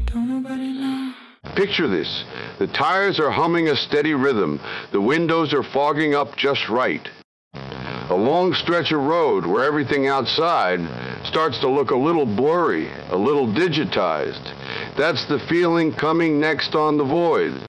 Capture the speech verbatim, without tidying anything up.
Don't nobody know. Picture this. The tires are humming a steady rhythm. The windows are fogging up just right. A long stretch of road where everything outside starts to look a little blurry, a little digitized. That's the feeling coming next on The Void.